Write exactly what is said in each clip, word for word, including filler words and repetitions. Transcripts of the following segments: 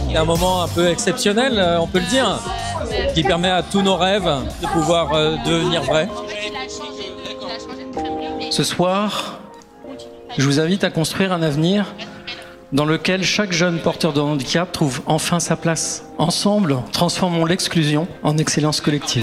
C'est un moment un peu exceptionnel, on peut le dire, qui permet à tous nos rêves de pouvoir euh, devenir vrais. Ce soir, je vous invite à construire un avenir dans lequel chaque jeune porteur de handicap trouve enfin sa place. Ensemble, transformons l'exclusion en excellence collective.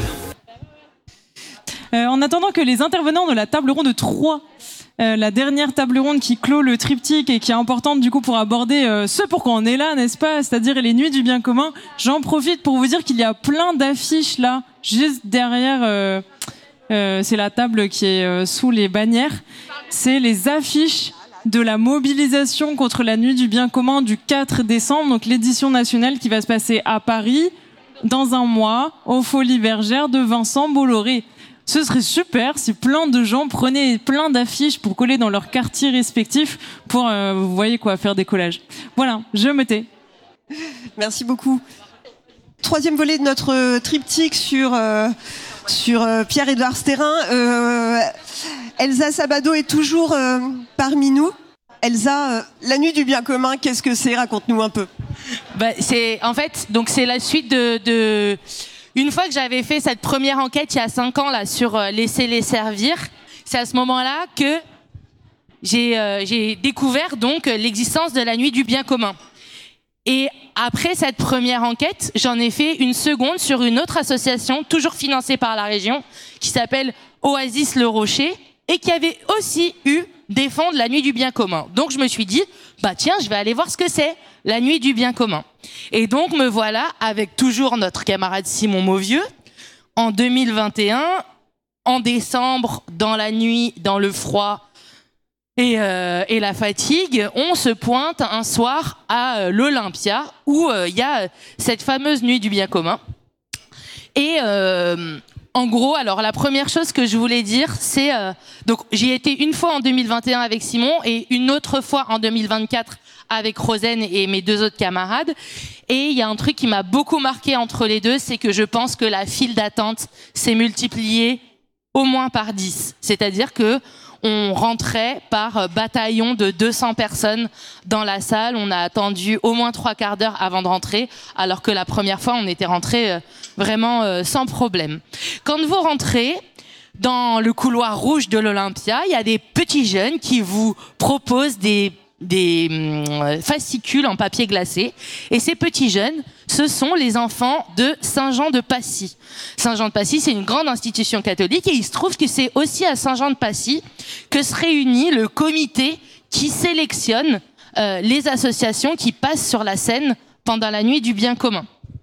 Euh, en attendant que les intervenants de la table ronde trois, euh, la dernière table ronde qui clôt le triptyque et qui est importante du coup pour aborder euh, ce pourquoi on est là, n'est-ce pas, c'est-à-dire les nuits du bien commun, j'en profite pour vous dire qu'il y a plein d'affiches là, juste derrière, euh, euh, c'est la table qui est euh, sous les bannières, c'est les affiches de la mobilisation contre la nuit du bien commun du quatre décembre, donc l'édition nationale qui va se passer à Paris dans un mois, aux Folies Bergères de Vincent Bolloré. Ce serait super si plein de gens prenaient plein d'affiches pour coller dans leurs quartiers respectifs pour, euh, vous voyez quoi, faire des collages. Voilà, je me tais. Merci beaucoup. Troisième volet de notre triptyque sur, euh, sur euh, Pierre-Édouard Stérin. Euh, Elsa Sabado est toujours euh, parmi nous. Elsa, euh, la nuit du bien commun, qu'est-ce que c'est? Raconte-nous un peu. Bah, c'est, en fait, donc c'est la suite de... de... Une fois que j'avais fait cette première enquête il y a cinq ans là, sur euh, laisser-les servir, c'est à ce moment-là que j'ai, euh, j'ai découvert donc l'existence de la nuit du bien commun. Et après cette première enquête, j'en ai fait une seconde sur une autre association, toujours financée par la région, qui s'appelle Oasis Le Rocher, et qui avait aussi eu des fonds de la nuit du bien commun. Donc je me suis dit, bah tiens, je vais aller voir ce que c'est, la nuit du bien commun. Et donc me voilà avec toujours notre camarade Simon Mauvieux, en deux mille vingt et un, en décembre, dans la nuit, dans le froid et, euh, et la fatigue, on se pointe un soir à euh, l'Olympia, où il euh, y a cette fameuse nuit du bien commun. Et... Euh, En gros, alors la première chose que je voulais dire, c'est euh, donc j'y ai été une fois en deux mille vingt et un avec Simon et une autre fois en deux mille vingt-quatre avec Rosen et mes deux autres camarades. Et il y a un truc qui m'a beaucoup marqué entre les deux, c'est que je pense que la file d'attente s'est multipliée au moins par dix. C'est-à-dire que on rentrait par bataillon de deux cents personnes dans la salle. On a attendu au moins trois quarts d'heure avant de rentrer, alors que la première fois, on était rentré vraiment sans problème. Quand vous rentrez dans le couloir rouge de l'Olympia, il y a des petits jeunes qui vous proposent des des euh, fascicules en papier glacé. Et ces petits jeunes, ce sont les enfants de Saint-Jean-de-Passy. Saint-Jean-de-Passy, c'est une grande institution catholique et il se trouve que c'est aussi à Saint-Jean-de-Passy que se réunit le comité qui sélectionne euh, les associations qui passent sur la scène pendant la nuit du bien commun.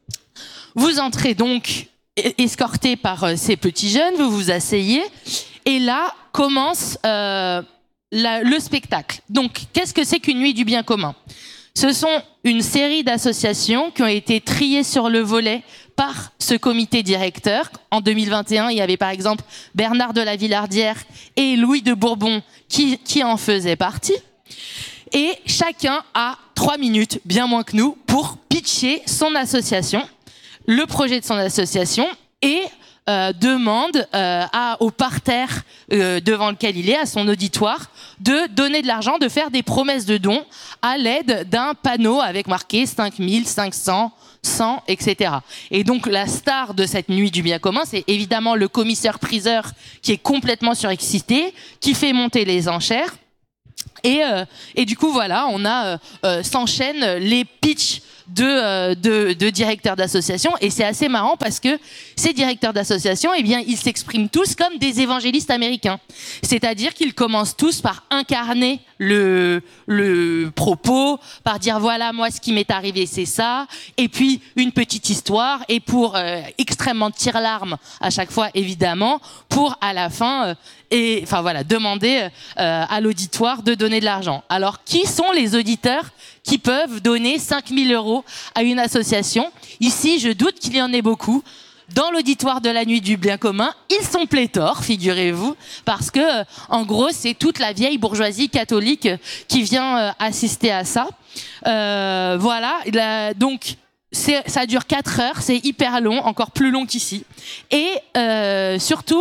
Vous entrez donc escorté par euh, ces petits jeunes, vous vous asseyez et là commence... Euh, La, le spectacle. Donc, qu'est-ce que c'est qu'une nuit du bien commun? Ce sont une série d'associations qui ont été triées sur le volet par ce comité directeur. En deux mille vingt et un, il y avait par exemple Bernard de la Villardière et Louis de Bourbon qui, qui en faisaient partie. Et chacun a trois minutes, bien moins que nous, pour pitcher son association, le projet de son association et... Euh, demande euh, à, au parterre euh, devant lequel il est, à son auditoire, de donner de l'argent, de faire des promesses de dons à l'aide d'un panneau avec marqué cinq mille, cinq cents, cent, et cetera. Et donc la star de cette nuit du bien commun, c'est évidemment le commissaire-priseur qui est complètement surexcité, qui fait monter les enchères. Et, euh, et du coup, voilà, on a euh, euh, s'enchaînent les pitchs de, euh, de, de directeurs d'associations. Et c'est assez marrant parce que ces directeurs d'associations, eh bien, ils s'expriment tous comme des évangélistes américains. C'est-à-dire qu'ils commencent tous par incarner le, le propos, par dire voilà, moi, ce qui m'est arrivé, c'est ça. Et puis, une petite histoire. Et pour euh, extrêmement tire-larme à chaque fois, évidemment, pour à la fin... Euh, et enfin voilà, demander euh, à l'auditoire de donner de l'argent. Alors, qui sont les auditeurs qui peuvent donner cinq mille euros à une association? Ici, je doute qu'il y en ait beaucoup. Dans l'auditoire de la nuit du bien commun, ils sont pléthores, figurez-vous, parce que, euh, en gros, c'est toute la vieille bourgeoisie catholique qui vient euh, assister à ça. Euh, voilà, la, donc... C'est, ça dure quatre heures, c'est hyper long, encore plus long qu'ici. Et euh, surtout,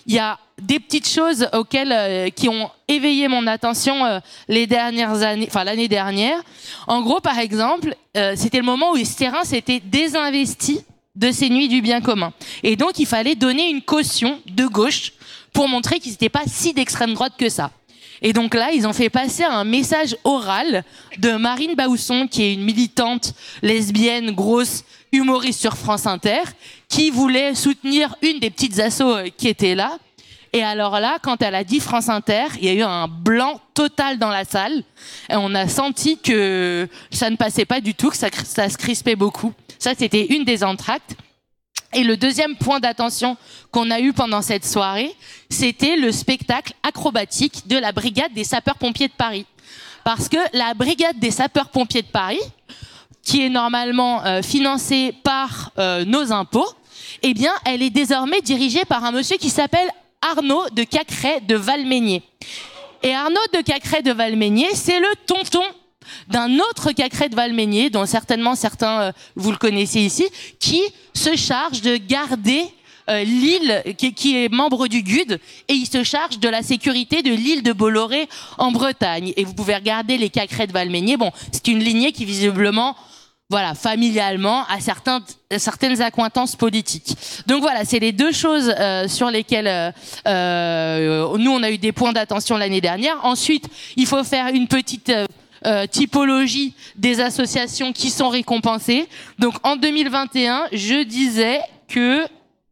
il y a des petites choses auxquelles euh, qui ont éveillé mon attention euh, les dernières années, enfin l'année dernière. En gros, par exemple, euh, c'était le moment où Esterin s'était désinvesti de ces nuits du bien commun. Et donc, il fallait donner une caution de gauche pour montrer qu'ils n'étaient pas si d'extrême droite que ça. Et donc là, ils ont fait passer un message oral de Marine Baousson, qui est une militante lesbienne, grosse, humoriste sur France Inter, qui voulait soutenir une des petites assos qui étaient là. Et alors là, quand elle a dit France Inter, il y a eu un blanc total dans la salle. Et on a senti que ça ne passait pas du tout, que ça, ça se crispait beaucoup. Ça, c'était une des entr'actes. Et le deuxième point d'attention qu'on a eu pendant cette soirée, c'était le spectacle acrobatique de la Brigade des sapeurs-pompiers de Paris. Parce que la Brigade des sapeurs-pompiers de Paris, qui est normalement euh, financée par euh, nos impôts, eh bien, elle est désormais dirigée par un monsieur qui s'appelle Arnaud de Cacrès de Valménier. Et Arnaud de Cacrès de Valménier, c'est le tonton d'un autre Cacrès de Valménier, dont certainement certains, euh, vous le connaissez ici, qui se charge de garder euh, l'île, qui, qui est membre du G U D, et il se charge de la sécurité de l'île de Bolloré en Bretagne. Et vous pouvez regarder les Cacrès de Valménier. Bon, c'est une lignée qui visiblement, voilà, familialement, a certains, certaines accointances politiques. Donc voilà, c'est les deux choses euh, sur lesquelles euh, euh, nous, on a eu des points d'attention l'année dernière. Ensuite, il faut faire une petite... Euh, Euh, typologie des associations qui sont récompensées. Donc en deux mille vingt et un, je disais que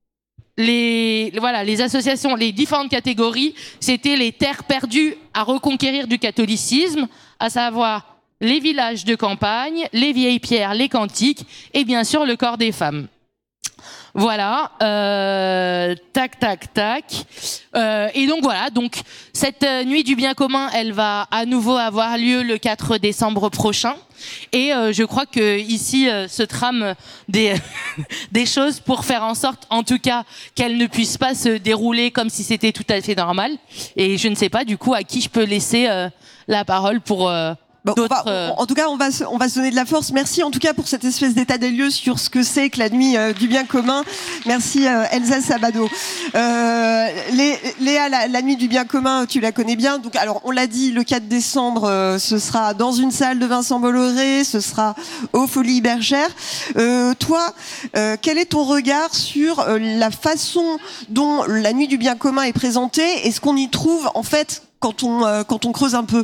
les, voilà, les associations, les différentes catégories, c'était les terres perdues à reconquérir du catholicisme, à savoir les villages de campagne, les vieilles pierres, les cantiques et bien sûr le corps des femmes. Voilà, euh, tac, tac, tac. Euh, et donc voilà, donc cette euh, nuit du bien commun, elle va à nouveau avoir lieu le quatre décembre prochain. Et euh, je crois que ici euh, se trament des des choses pour faire en sorte, en tout cas, qu'elle ne puisse pas se dérouler comme si c'était tout à fait normal. Et je ne sais pas du coup à qui je peux laisser euh, la parole pour. Euh, Bon, on va, euh... en tout cas, on va, se, on va se donner de la force. Merci en tout cas pour cette espèce d'état des lieux sur ce que c'est que la nuit euh, du bien commun. Merci euh, Elsa Sabado. Euh, Lé, Léa, la, la nuit du bien commun, tu la connais bien. Donc, alors, on l'a dit, le quatre décembre, euh, ce sera dans une salle de Vincent Bolloré, ce sera aux Folies Bergère. Euh, toi, euh, quel est ton regard sur euh, la façon dont la nuit du bien commun est présentée et ce qu'on y trouve en fait quand on, euh, quand on creuse un peu?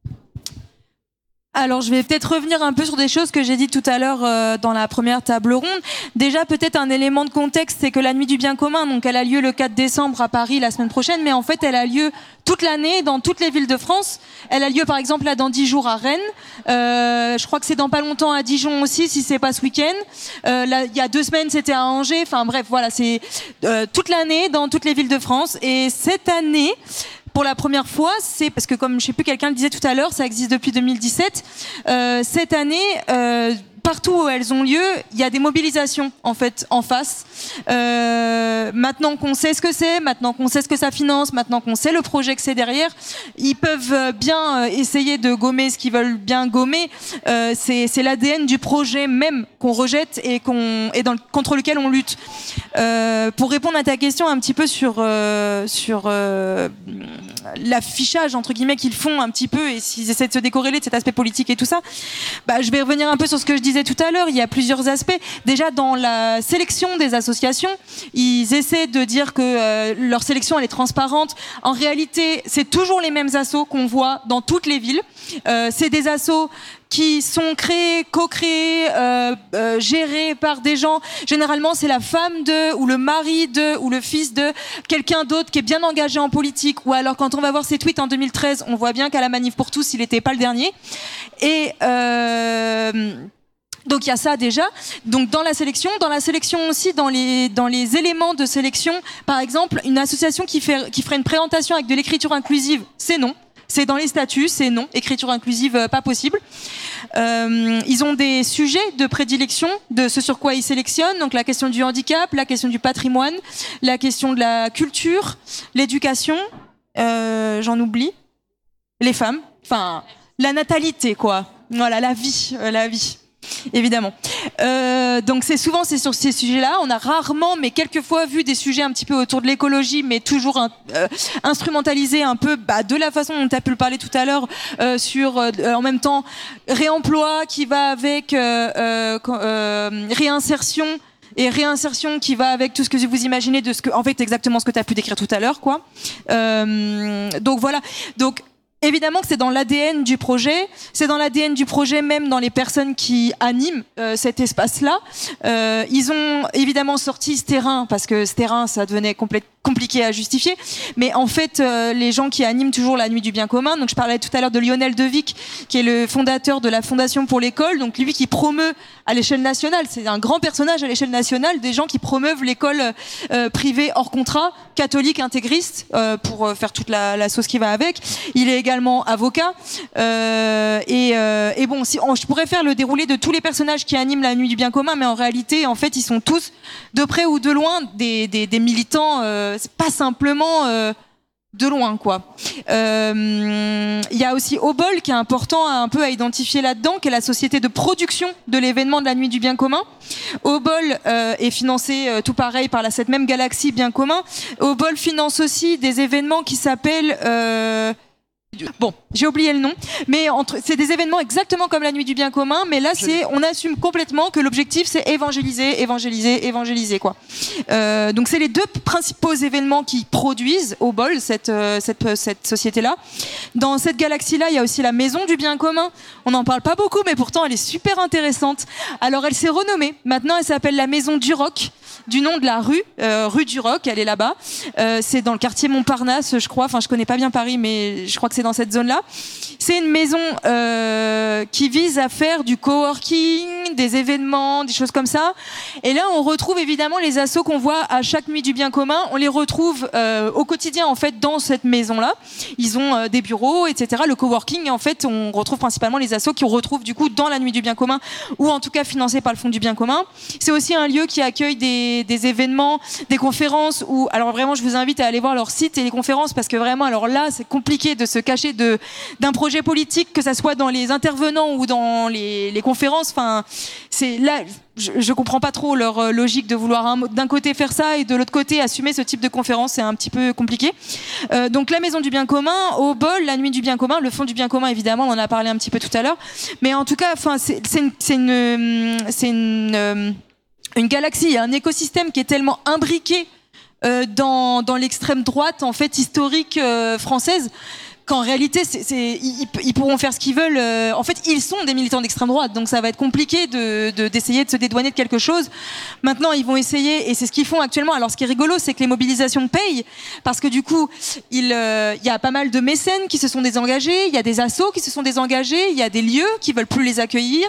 Alors, je vais peut-être revenir un peu sur des choses que j'ai dites tout à l'heure euh, dans la première table ronde. Déjà, peut-être un élément de contexte, c'est que la nuit du bien commun, donc elle a lieu le quatre décembre à Paris la semaine prochaine, mais en fait, elle a lieu toute l'année dans toutes les villes de France. Elle a lieu, par exemple, là dans dix jours à Rennes. Euh, je crois que c'est dans pas longtemps à Dijon aussi, si c'est pas ce week-end. Euh, là, il y a deux semaines, c'était à Angers. Enfin bref, voilà, c'est euh, toute l'année dans toutes les villes de France. Et cette année, pour la première fois, c'est parce que comme je sais plus, quelqu'un le disait tout à l'heure, ça existe depuis deux mille dix-sept. Euh, cette année, euh, partout où elles ont lieu, il y a des mobilisations en fait en face. Euh, maintenant qu'on sait ce que c'est, maintenant qu'on sait ce que ça finance, maintenant qu'on sait le projet que c'est derrière, ils peuvent bien essayer de gommer ce qu'ils veulent bien gommer. Euh, c'est, c'est l'A D N du projet même qu'on rejette et qu'on et dans le, contre lequel on lutte. Euh, pour répondre à ta question un petit peu sur euh, sur euh, l'affichage entre guillemets qu'ils font un petit peu et s'ils essaient de se décorréler de cet aspect politique et tout ça, bah je vais revenir un peu sur ce que je disais tout à l'heure. Il y a plusieurs aspects. Déjà dans la sélection des associations, ils essaient de dire que euh, leur sélection elle est transparente. En réalité, c'est toujours les mêmes assos qu'on voit dans toutes les villes. Euh, c'est des assos qui sont créés, co-créés, euh, euh, gérés par des gens. Généralement, c'est la femme de, ou le mari de, ou le fils de quelqu'un d'autre qui est bien engagé en politique. Ou alors, quand on va voir ses tweets en deux mille treize, on voit bien qu'à la Manif pour tous, il n'était pas le dernier. Et euh, donc il y a ça déjà. Donc dans la sélection, dans la sélection aussi, dans les dans les éléments de sélection, par exemple, une association qui fait qui ferait une présentation avec de l'écriture inclusive, c'est non. C'est dans les statuts, c'est non. Écriture inclusive, euh, pas possible. Euh, ils ont des sujets de prédilection de ce sur quoi ils sélectionnent. Donc la question du handicap, la question du patrimoine, la question de la culture, l'éducation. Euh, j'en oublie. Les femmes. Enfin, la natalité, quoi. Voilà, la vie, euh, la vie. Évidemment. Euh, Euh, donc c'est souvent c'est sur ces sujets-là. On a rarement, mais quelquefois vu des sujets un petit peu autour de l'écologie, mais toujours un, euh, instrumentalisés un peu bah, de la façon dont tu as pu le parler tout à l'heure, euh, sur euh, en même temps réemploi qui va avec euh, euh, euh, réinsertion. Et réinsertion qui va avec tout ce que vous imaginez de ce que, en fait, exactement ce que tu as pu décrire tout à l'heure, quoi. Euh, donc voilà. Donc, évidemment que c'est dans l'A D N du projet, c'est dans l'A D N du projet même dans les personnes qui animent euh, cet espace-là. Euh, ils ont évidemment sorti ce terrain parce que ce terrain, ça devenait complètement compliqué à justifier, mais en fait euh, les gens qui animent toujours la nuit du bien commun, donc je parlais tout à l'heure de Lionel Devic qui est le fondateur de la Fondation pour l'école, donc lui qui promeut à l'échelle nationale, c'est un grand personnage à l'échelle nationale, des gens qui promeuvent l'école euh, privée hors contrat, catholique, intégriste, euh, pour faire toute la, la sauce qui va avec. Il est également avocat euh, et, euh, et bon, si on, je pourrais faire le déroulé de tous les personnages qui animent la nuit du bien commun, mais en réalité en fait ils sont tous de près ou de loin des, des, des militants euh, c'est pas simplement euh, de loin, quoi. Il euh, y a aussi Obol qui est important à, un peu à identifier là-dedans, qui est la société de production de l'événement de la nuit du bien commun. Obol euh, est financé euh, tout pareil par la, cette même galaxie bien commun. Obol finance aussi des événements qui s'appellent... Euh, Bon, j'ai oublié le nom, mais entre, c'est des événements exactement comme la nuit du bien commun, mais là, c'est, on assume complètement que l'objectif, c'est évangéliser, évangéliser, évangéliser, quoi. Euh, donc, c'est les deux principaux événements qui produisent au bol cette, euh, cette, cette société-là. Dans cette galaxie-là, il y a aussi la maison du bien commun. On n'en parle pas beaucoup, mais pourtant, elle est super intéressante. Alors, elle s'est renommée. Maintenant, elle s'appelle la maison du rock, du nom de la rue, euh, rue du Roc, elle est là-bas. Euh, c'est dans le quartier Montparnasse, je crois. Enfin, je connais pas bien Paris, mais je crois que c'est dans cette zone-là. C'est une maison euh, qui vise à faire du coworking, des événements, des choses comme ça. Et là, on retrouve évidemment les assos qu'on voit à chaque nuit du bien commun. On les retrouve euh, au quotidien, en fait, dans cette maison-là. Ils ont euh, des bureaux, et cetera. Le coworking, en fait, on retrouve principalement les assos qu'on retrouve du coup dans la nuit du bien commun, ou en tout cas financés par le Fonds du bien commun. C'est aussi un lieu qui accueille des des événements, des conférences où, alors vraiment je vous invite à aller voir leur site et les conférences parce que vraiment alors là c'est compliqué de se cacher de, d'un projet politique, que ça soit dans les intervenants ou dans les, les conférences, enfin c'est là je, je comprends pas trop leur logique de vouloir un, d'un côté faire ça et de l'autre côté assumer ce type de conférence, c'est un petit peu compliqué. Euh, donc la maison du bien commun, au bol, la nuit du bien commun, le Fonds du bien commun évidemment, on en a parlé un petit peu tout à l'heure, mais en tout cas enfin c'est, c'est une c'est une, c'est une une galaxie, un écosystème qui est tellement imbriqué euh, dans, dans l'extrême droite en fait historique euh, française qu'en réalité, c'est, c'est, ils, ils pourront faire ce qu'ils veulent. Euh, en fait, ils sont des militants d'extrême droite, donc ça va être compliqué de, de, d'essayer de se dédouaner de quelque chose. Maintenant, ils vont essayer, et c'est ce qu'ils font actuellement. Alors, ce qui est rigolo, c'est que les mobilisations payent, parce que du coup, il euh, y a pas mal de mécènes qui se sont désengagés, il y a des assos qui se sont désengagés, il y a des lieux qui veulent plus les accueillir,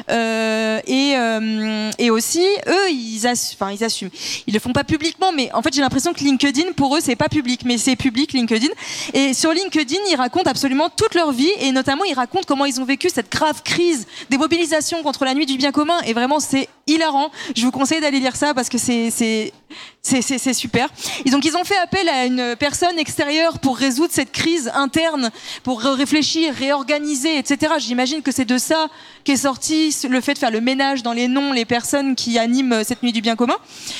euh, et, euh, et aussi, eux, ils, assu- enfin, ils assument. Ils le font pas publiquement, mais en fait, j'ai l'impression que LinkedIn, pour eux, c'est pas public, mais c'est public, LinkedIn. Et sur LinkedIn, ils racontent absolument toute leur vie et notamment ils racontent comment ils ont vécu cette grave crise des mobilisations contre la nuit du bien commun et vraiment c'est hilarant. Je vous conseille d'aller lire ça parce que c'est c'est c'est c'est, c'est super. Et donc ils ont fait appel à une personne extérieure pour résoudre cette crise interne, pour réfléchir, réorganiser, et cetera. J'imagine que c'est de ça qu'est sorti le fait de faire le ménage dans les noms, les personnes qui animent cette nuit du bien commun.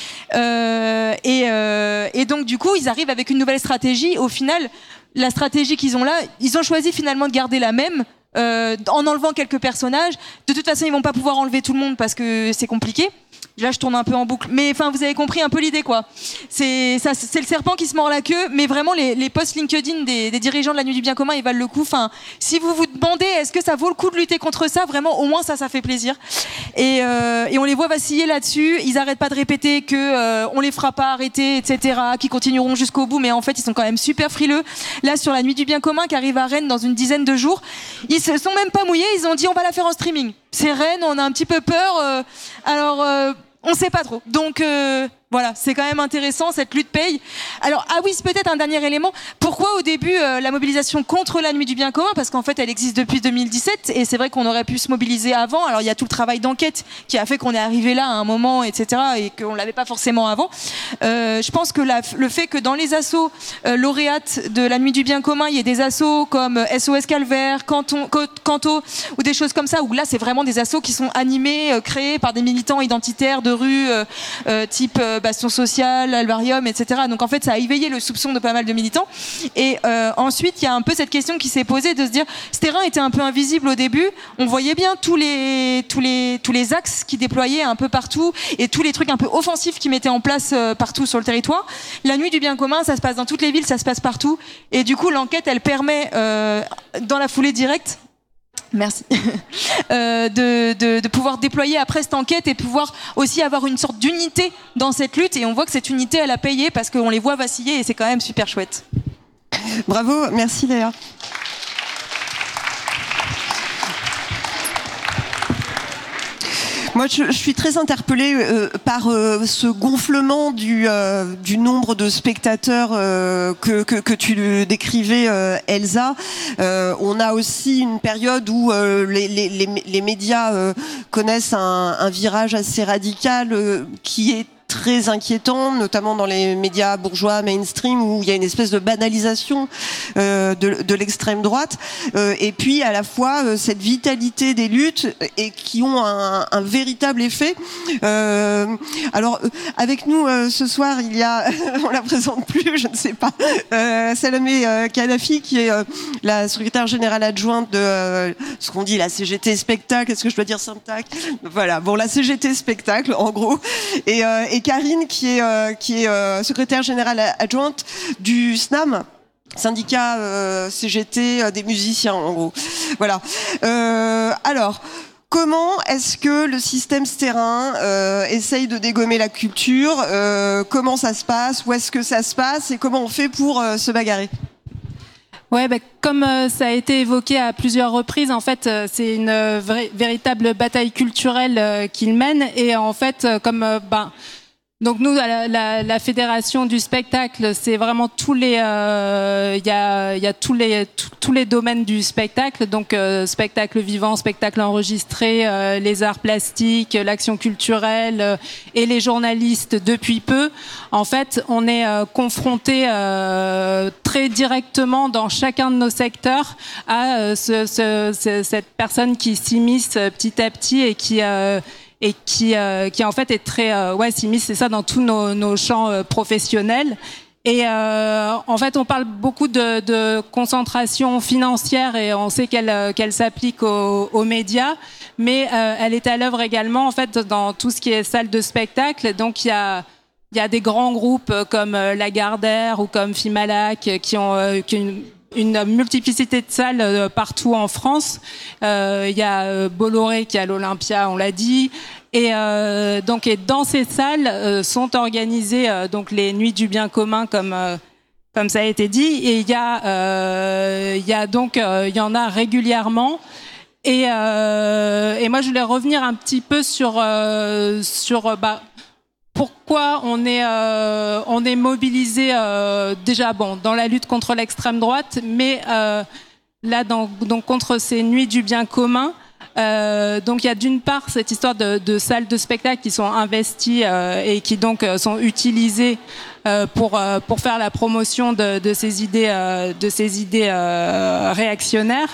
Euh, et, euh, et donc du coup ils arrivent avec une nouvelle stratégie. Au final, la stratégie qu'ils ont là, ils ont choisi finalement de garder la même, euh, en enlevant quelques personnages. De toute façon, ils vont pas pouvoir enlever tout le monde parce que c'est compliqué. Là, je tourne un peu en boucle. Mais enfin, vous avez compris un peu l'idée, quoi. C'est, ça, c'est le serpent qui se mord la queue. Mais vraiment, les, les posts LinkedIn des, des dirigeants de la nuit du bien commun, ils valent le coup. Enfin, si vous vous demandez, est-ce que ça vaut le coup de lutter contre ça, vraiment, au moins ça, ça fait plaisir. Et, euh, et on les voit vaciller là-dessus. Ils arrêtent pas de répéter que euh, on les fera pas arrêter, et cetera. Qu'ils continueront jusqu'au bout. Mais en fait, ils sont quand même super frileux. Là, sur la nuit du bien commun, qui arrive à Rennes dans une dizaine de jours, ils se sont même pas mouillés. Ils ont dit, on va la faire en streaming. C'est Rennes, on a un petit peu peur. Euh, alors. Euh, On sait pas trop. Donc, euh, Voilà, c'est quand même intéressant, cette lutte paye. Alors, ah oui, c'est peut-être un dernier élément. Pourquoi au début euh, la mobilisation contre la nuit du bien commun? Parce qu'en fait, elle existe depuis deux mille dix-sept et c'est vrai qu'on aurait pu se mobiliser avant. Alors, il y a tout le travail d'enquête qui a fait qu'on est arrivé là à un moment, et cetera et qu'on l'avait pas forcément avant. Euh, je pense que la, le fait que dans les assos euh, lauréates de la nuit du bien commun, il y ait des assos comme S O S Calvaire, Canton, Canto ou des choses comme ça, où là, c'est vraiment des assos qui sont animés, euh, créés par des militants identitaires de rue, euh, euh, type euh, Bastion Social, Albarium, et cetera. Donc en fait, ça a éveillé le soupçon de pas mal de militants. Et euh, ensuite, il y a un peu cette question qui s'est posée de se dire, ce terrain était un peu invisible au début. On voyait bien tous les tous les tous les axes qui déployaient un peu partout et tous les trucs un peu offensifs qui mettaient en place euh, partout sur le territoire. La nuit du bien commun, ça se passe dans toutes les villes, ça se passe partout. Et du coup, l'enquête, elle permet euh, dans la foulée directe. Merci. euh, de, de, de pouvoir déployer après cette enquête et pouvoir aussi avoir une sorte d'unité dans cette lutte. Et on voit que cette unité, elle a payé parce qu'on les voit vaciller et c'est quand même super chouette. Bravo, merci Léa. Moi, je, je suis très interpellée euh, par euh, ce gonflement du, euh, du nombre de spectateurs euh, que, que, que tu décrivais, euh, Elsa. Euh, on a aussi une période où euh, les, les, les, les médias euh, connaissent un, un virage assez radical euh, qui est très inquiétant, notamment dans les médias bourgeois mainstream où il y a une espèce de banalisation euh, de, de l'extrême droite euh, et puis à la fois euh, cette vitalité des luttes et qui ont un, un véritable effet. Euh, alors avec nous euh, ce soir il y a, on la présente plus, je ne sais pas, euh, Salamé euh, Kadhafi qui est euh, la secrétaire générale adjointe de euh, ce qu'on dit la C G T Spectacle. Est-ce que je dois dire Syntac? Voilà, bon la C G T Spectacle en gros et, euh, et Karine qui est, euh, qui est euh, secrétaire générale adjointe du S N A M, syndicat euh, C G T euh, des musiciens en gros. Voilà. Euh, alors, comment est-ce que le système ce terrain euh, essaye de dégommer la culture euh, Comment ça se passe? Où est-ce que ça se passe? Et comment on fait pour euh, se bagarrer? Ouais, bah, comme euh, ça a été évoqué à plusieurs reprises, en fait, euh, c'est une euh, vraie, véritable bataille culturelle euh, qu'ils mènent. Et en fait, euh, comme euh, ben, donc nous, la, la, la fédération du spectacle, c'est vraiment tous les, il euh, y a, y a tous les, tous les domaines du spectacle, donc euh, spectacle vivant, spectacle enregistré, euh, les arts plastiques, l'action culturelle euh, et les journalistes depuis peu. En fait, on est euh, confronté euh, très directement dans chacun de nos secteurs à euh, ce, ce, ce, cette personne qui s'immisce petit à petit et qui euh, et qui, euh, qui en fait est très euh, ouais s'immisce, c'est ça, dans tous nos, nos champs euh, professionnels. Et euh, en fait, on parle beaucoup de, de concentration financière et on sait qu'elle, qu'elle s'applique aux, aux médias, mais euh, elle est à l'œuvre également en fait dans tout ce qui est salle de spectacle. Donc il y a il y a des grands groupes comme Lagardère ou comme Fimalac qui ont, euh, qui ont une une multiplicité de salles euh, partout en France. Euh, il y a euh, Bolloré qui est à l'Olympia, on l'a dit. Et euh, donc, et dans ces salles euh, sont organisées euh, donc les nuits du bien commun, comme euh, comme ça a été dit. Et il y a euh, il y a donc euh, il y en a régulièrement. Et euh, et moi, je voulais revenir un petit peu sur euh, sur bah, pourquoi on est, euh, on est mobilisé euh, déjà bon, dans la lutte contre l'extrême droite, mais euh, là dans, donc, contre ces nuits du bien commun. Euh, donc il y a d'une part cette histoire de, de salles de spectacle qui sont investies euh, et qui donc euh, sont utilisées euh, pour, euh, pour faire la promotion de, de ces idées, euh, de ces idées euh, réactionnaires.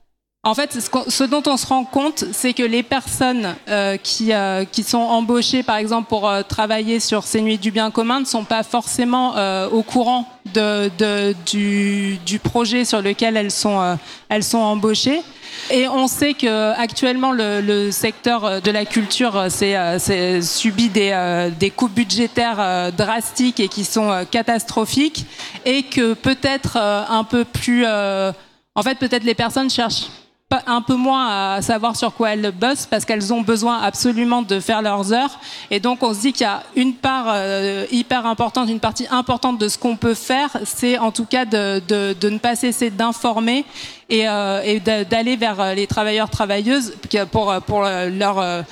En fait, ce, ce dont on se rend compte, c'est que les personnes euh, qui, euh, qui sont embauchées, par exemple, pour euh, travailler sur ces nuits du bien commun, ne sont pas forcément euh, au courant de, de, du, du projet sur lequel elles sont, euh, elles sont embauchées. Et on sait que actuellement le, le secteur de la culture c'est, c'est subit des, euh, des coupes budgétaires euh, drastiques et qui sont euh, catastrophiques, et que peut-être euh, un peu plus, euh, en fait, peut-être les personnes cherchent un peu moins à savoir sur quoi elles bossent parce qu'elles ont besoin absolument de faire leurs heures. Et donc on se dit qu'il y a une part euh, hyper importante, une partie importante de ce qu'on peut faire, c'est en tout cas de, de, de ne pas cesser d'informer et, euh, et d'aller vers les travailleurs travailleuses pour, pour leur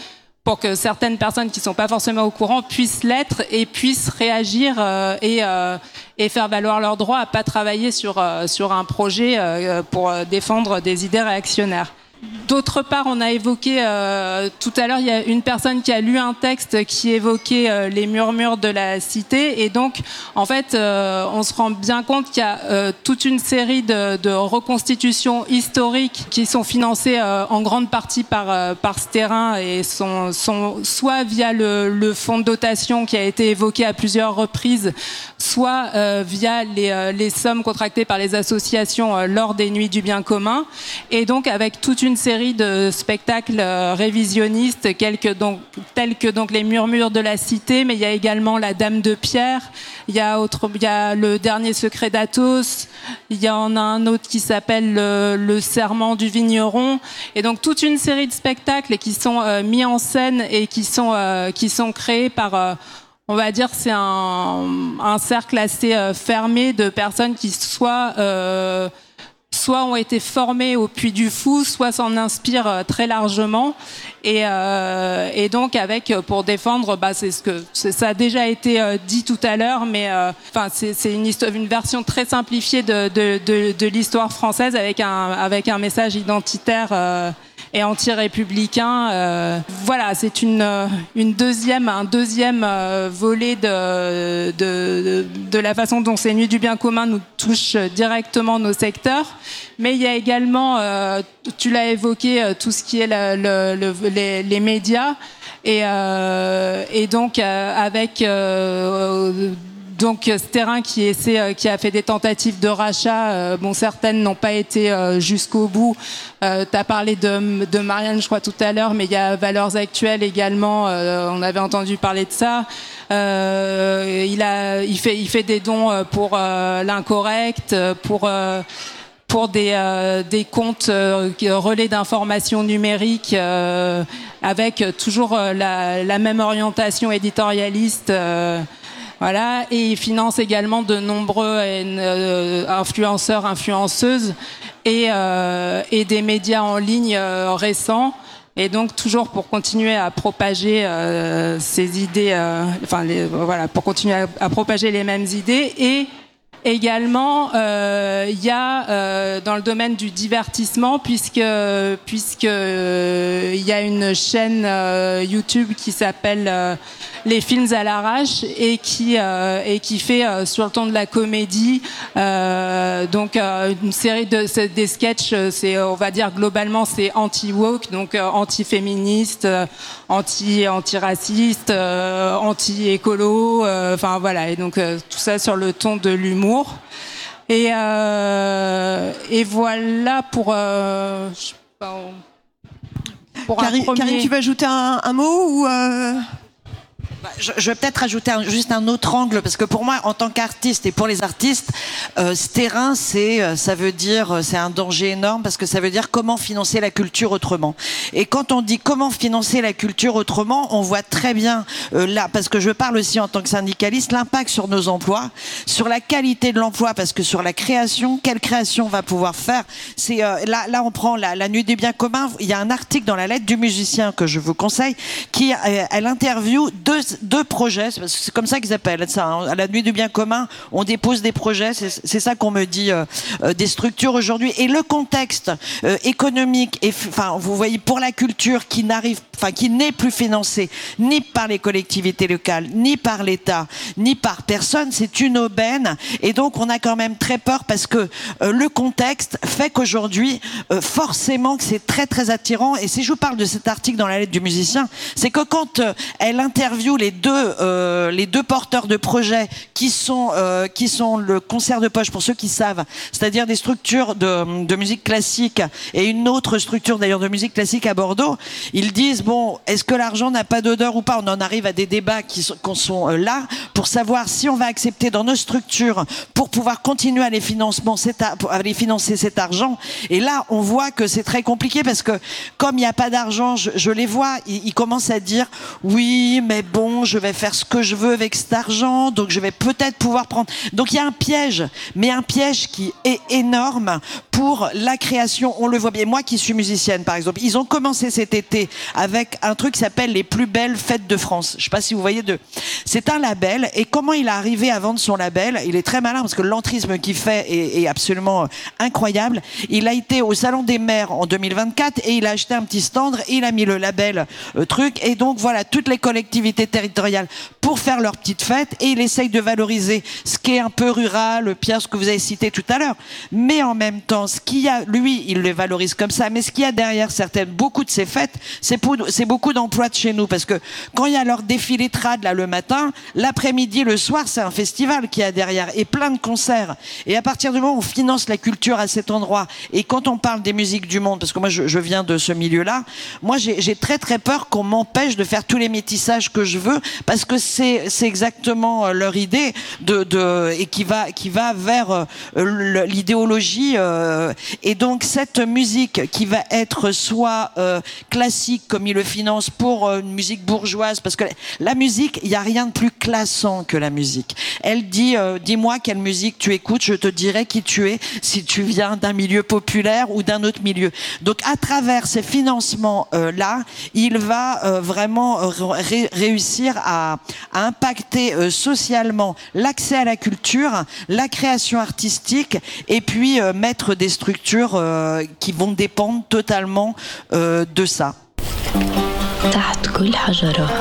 pour que certaines personnes qui sont pas forcément au courant puissent l'être et puissent réagir euh, et, euh, et faire valoir leurs droits à pas travailler sur, euh, sur un projet euh, pour défendre des idées réactionnaires. D'autre part, on a évoqué euh, tout à l'heure, il y a une personne qui a lu un texte qui évoquait euh, les murmures de la cité, et donc en fait, euh, on se rend bien compte qu'il y a euh, toute une série de, de reconstitutions historiques qui sont financées euh, en grande partie par euh, par ce terrain et sont, sont soit via le, le fonds de dotation qui a été évoqué à plusieurs reprises, soit euh, via les, euh, les sommes contractées par les associations euh, lors des Nuits du bien commun, et donc avec toute une série de spectacles euh, révisionnistes quelques, donc, tels que donc, les Murmures de la Cité, mais il y a également La Dame de Pierre, il y a, autre, il y a Le Dernier Secret d'Athos, il y en a un autre qui s'appelle le, le Serment du Vigneron, et donc toute une série de spectacles qui sont euh, mis en scène et qui sont, euh, qui sont créés par... Euh, on va dire c'est un, un cercle assez euh, fermé de personnes qui soit... Euh, soit ont été formés au Puy du Fou, soit s'en inspirent euh, très largement, et, euh, et donc avec pour défendre, bah, c'est ce que c'est, ça a déjà été euh, dit tout à l'heure, mais enfin euh, c'est, c'est une, histoire, une version très simplifiée de, de, de, de l'histoire française avec un avec un message identitaire euh, et anti-républicain. Euh, voilà, c'est une une deuxième un deuxième euh, volet de, de de la façon dont ces Nuits du bien commun nous touchent directement nos secteurs. Mais il y a également, euh, tu l'as évoqué, euh, tout ce qui est le, le, le, les, les médias, et, euh, et donc euh, avec euh, donc ce terrain qui essaie, qui a fait des tentatives de rachat, euh, bon certaines n'ont pas été euh, jusqu'au bout. Euh, tu as parlé de, de Marianne, je crois tout à l'heure, mais il y a Valeurs Actuelles également. Euh, on avait entendu parler de ça. Euh, il a, il fait, il fait des dons pour euh, l'incorrect, pour euh, pour des, euh, des comptes euh, relais d'information numérique euh, avec toujours euh, la, la même orientation éditorialiste. Euh, voilà, et il finance également de nombreux euh, influenceurs, influenceuses et, euh, et des médias en ligne euh, récents. Et donc toujours pour continuer à propager euh, ces idées, euh, enfin les, voilà, pour continuer à, à propager les mêmes idées. Et également, il euh, y a euh, dans le domaine du divertissement, puisque puisque il euh, y a une chaîne euh, YouTube qui s'appelle euh, Les Films à l'arrache et qui euh, et qui fait euh, sur le ton de la comédie, euh, donc euh, une série de c'est des sketchs. C'est, on va dire globalement, c'est anti-woke, donc euh, anti-féministe, euh, anti anti-raciste, euh, anti-écolo. Enfin euh, voilà, et donc euh, tout ça sur le ton de l'humour. Et, euh, et voilà pour, euh, je sais pas, pour Karine, un premier... Karine, tu veux ajouter un, un mot ou euh... Bah, je, je vais peut-être rajouter un, juste un autre angle, parce que pour moi, en tant qu'artiste et pour les artistes, euh, ce terrain, c'est, ça veut dire, c'est un danger énorme, parce que ça veut dire comment financer la culture autrement. Et quand on dit comment financer la culture autrement, on voit très bien euh, là, parce que je parle aussi en tant que syndicaliste, l'impact sur nos emplois, sur la qualité de l'emploi, parce que sur la création, quelle création on va pouvoir faire. C'est euh, là, là, on prend la, la Nuit des biens communs. Il y a un article dans la lettre du musicien que je vous conseille, qui euh, elle interview deux deux projets, c'est comme ça qu'ils appellent ça, hein. À la Nuit du bien commun, on dépose des projets, c'est, c'est ça qu'on me dit euh, euh, des structures aujourd'hui. Et le contexte euh, économique, et enfin, vous voyez, pour la culture qui n'arrive, enfin, qui n'est plus financée ni par les collectivités locales, ni par l'État, ni par personne, c'est une aubaine. Et donc, on a quand même très peur parce que euh, le contexte fait qu'aujourd'hui, euh, forcément, que c'est très très attirant. Et si je vous parle de cet article dans la lettre du musicien, c'est que quand euh, elle interviewe les deux euh, les deux porteurs de projets qui sont euh, qui sont le concert de poche, pour ceux qui savent, c'est-à-dire des structures de, de musique classique et une autre structure d'ailleurs de musique classique à Bordeaux, ils disent bon, est-ce que l'argent n'a pas d'odeur ou pas? On en arrive à des débats qui sont, qui sont euh, là pour savoir si on va accepter dans nos structures pour pouvoir continuer à les financement cet à les financer cet argent. Et là on voit que c'est très compliqué parce que comme il n'y a pas d'argent, je, je les vois, ils, ils commencent à dire oui mais bon, je vais faire ce que je veux avec cet argent, donc je vais peut-être pouvoir prendre. Donc il y a un piège, mais un piège qui est énorme pour la création. On le voit bien. Moi qui suis musicienne, par exemple, ils ont commencé cet été avec un truc qui s'appelle les plus belles fêtes de France. Je sais pas si vous voyez de. C'est un label. Et comment il est arrivé à vendre son label? Il est très malin parce que l'entrisme qu'il fait est, est absolument incroyable. Il a été au Salon des maires en deux mille vingt-quatre et il a acheté un petit stand et il a mis le label euh, truc. Et donc voilà, toutes les collectivités territoriales pour faire leur petite fête, et il essaye de valoriser ce qui est un peu rural, Pierre, ce que vous avez cité tout à l'heure. Mais en même temps, ce qu'il y a, lui, il le valorise comme ça, mais ce qu'il y a derrière certaines, beaucoup de ces fêtes, c'est, pour, c'est beaucoup d'emplois de chez nous, parce que quand il y a leur défilé trad là le matin, l'après-midi, le soir, c'est un festival qu'il y a derrière, et plein de concerts. Et à partir du moment où on finance la culture à cet endroit, et quand on parle des musiques du monde, parce que moi je, je viens de ce milieu-là, moi j'ai, j'ai très très peur qu'on m'empêche de faire tous les métissages que je veux, parce que c'est, c'est exactement leur idée de, de et qui va qui va vers euh, l'idéologie euh, et donc cette musique qui va être soit euh, classique comme il le finance pour euh, une musique bourgeoise, parce que la musique, il y a rien de plus classant que la musique. Elle dit euh, dis-moi quelle musique tu écoutes, je te dirai qui tu es, si tu viens d'un milieu populaire ou d'un autre milieu. Donc à travers ces financements euh, là, il va euh, vraiment euh, ré- réussir à, à impacter euh, socialement l'accès à la culture, la création artistique, et puis euh, mettre des structures euh, qui vont dépendre totalement euh, de ça. تحت كل حجرة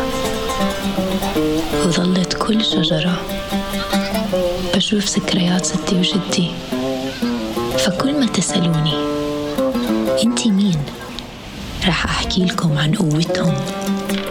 وظلت كل شجرة بشوف ذكريات ستي وجدي فكل ما تسألوني انتي مين راح أحكي لكم عن قوتهم